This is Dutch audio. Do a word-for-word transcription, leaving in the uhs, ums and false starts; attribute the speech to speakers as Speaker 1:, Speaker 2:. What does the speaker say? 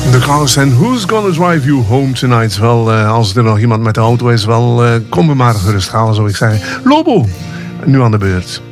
Speaker 1: The Cars en Who's Gonna Drive You Home Tonight. Wel, uh, als er nog iemand met de auto is, wel, uh, kom me maar gerust halen, zou ik zeggen. Lobo, nu aan de beurt.